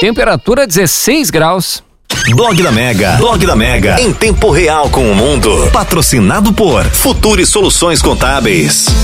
temperatura 16 graus. Blog da Mega. Blog da Mega. Em tempo real com o mundo. Patrocinado por Futuri Soluções Contábeis.